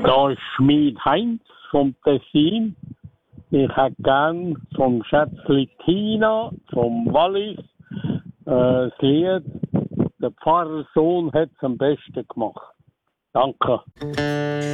Da ist Schmied Heinz vom Tessin. Ich hätte gern vom Schätzli Tina, vom Wallis, das Lied «Der Pfarrersohn hat es am besten gemacht». Danke.